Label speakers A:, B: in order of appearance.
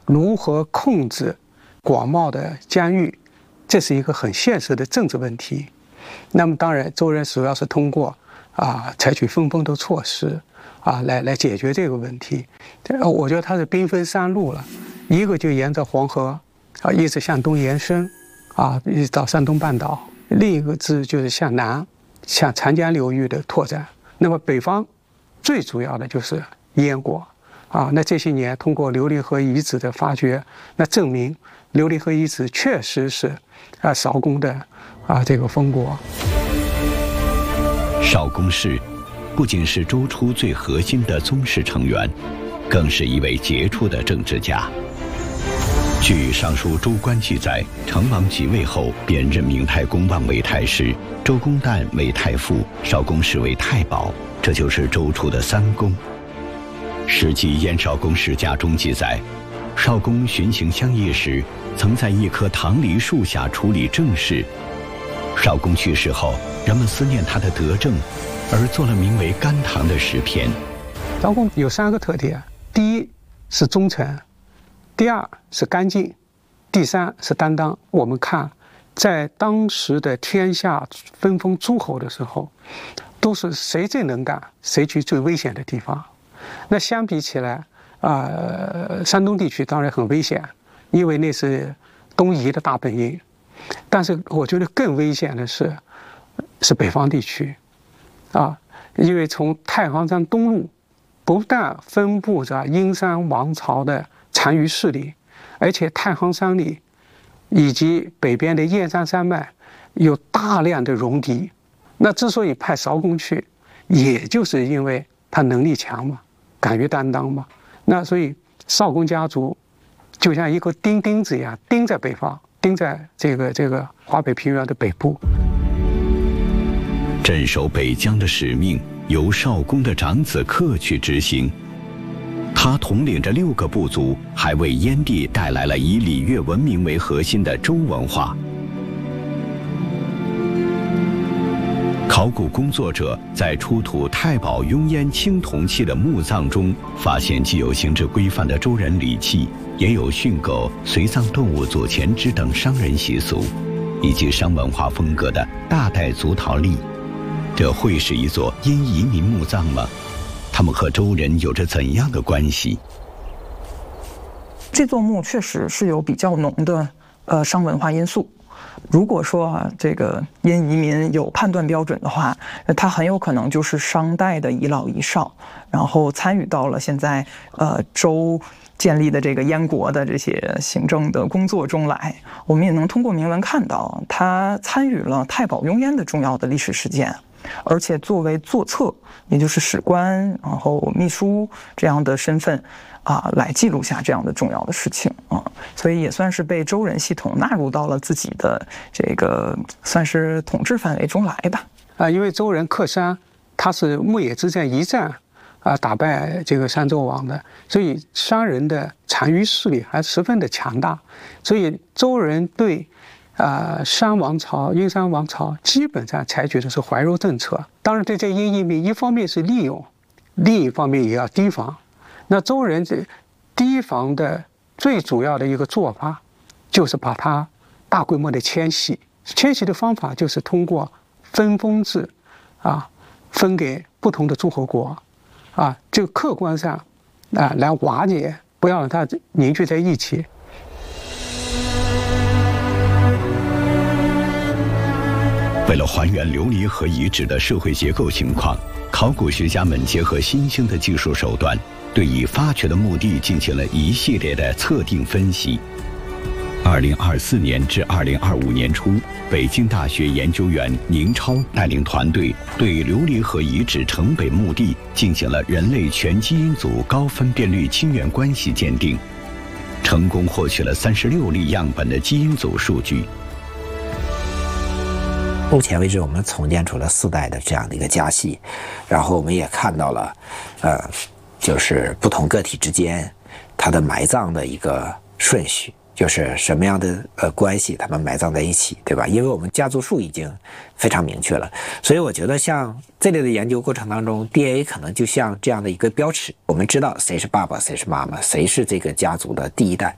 A: 如何控制广袤的疆域，这是一个很现实的政治问题。那么当然，周人主要是通过采取分封的措施来解决这个问题。我觉得它是兵分三路了，一个就沿着黄河一直向东延伸一直到山东半岛，另一个就是向南，向长江流域的拓展。那么北方最主要的就是燕国那这些年通过琉璃河遗址的发掘，那证明琉璃河遗址确实是少公的这个封国。
B: 少公氏不仅是周初最核心的宗室成员，更是一位杰出的政治家。据《尚书周官》记载，成王即位后，便任命太公望为太师，周公旦为太傅，少公氏为太保，这就是周初的三公。《史记·燕少公世家》中记载，少公巡行乡邑时，曾在一棵棠梨树下处理政事。少公去世后，人们思念他的德政，而作了名为《甘棠》的诗篇。
A: 少公有3个特点：第一是忠诚，第二是干净，第三是担当。我们看，在当时的天下分封诸侯的时候，都是谁最能干，谁去最危险的地方。那相比起来，山东地区当然很危险，因为那是东夷的大本营。但是我觉得更危险的是北方地区，因为从太行山东路不但分布着殷商王朝的残余势力，而且太行山里以及北边的燕山山脉有大量的戎狄。那之所以派少公去，也就是因为他能力强嘛，敢于担当嘛。那所以少公家族就像一个钉子一样，钉在北方，钉在这个华北平原的北部。
B: 镇守北疆的使命由少公的长子克去执行，他统领着6个部族，还为燕地带来了以礼乐文明为核心的周文化。考古工作者在出土太保雍燕青铜器的墓葬中，发现既有形制规范的周人礼器，也有驯狗、随葬动物做前肢等商人习俗，以及商文化风格的大代族陶立。这会是一座殷移民墓葬吗？他们和周人有着怎样的关系？
C: 这座墓确实是有比较浓的商文化因素。如果说这个殷移民有判断标准的话，他很有可能就是商代的遗老遗少，然后参与到了现在周建立的这个燕国的这些行政的工作中来。我们也能通过铭文看到，他参与了太保雍燕的重要的历史事件，而且作为作册，也就是史官，然后秘书这样的身份来记录下这样的重要的事情所以也算是被周人系统纳入到了自己的这个算是统治范围中来吧。
A: 因为周人克商，他是牧野之战一战打败这个商纣王的，所以商人的残余势力还十分的强大，所以周人对商王朝、殷商王朝基本上采取的是怀柔政策。当然，对这殷移民，一方面是利用，另一方面也要提防。那周人这提防的最主要的一个做法，就是把它大规模的迁徙。迁徙的方法就是通过分封制分给不同的诸侯国就客观上来瓦解，不要让它凝聚在一起。
B: 为了还原琉璃河遗址的社会结构情况，考古学家们结合新兴的技术手段，对已发掘的墓地进行了一系列的测定分析。2024年至2025年初，北京大学研究员宁超带领团队对琉璃河遗址城北墓地进行了人类全基因组高分辨率亲缘关系鉴定，成功获取了36例样本的基因组数据。
D: 目前为止，我们重建出了4代的这样的一个家系，然后我们也看到了，就是不同个体之间它的埋葬的一个顺序，就是什么样的关系，他们埋葬在一起，对吧？因为我们家族树已经非常明确了，所以我觉得像这类的研究过程当中 ，DNA 可能就像这样的一个标尺，我们知道谁是爸爸，谁是妈妈，谁是这个家族的第一代。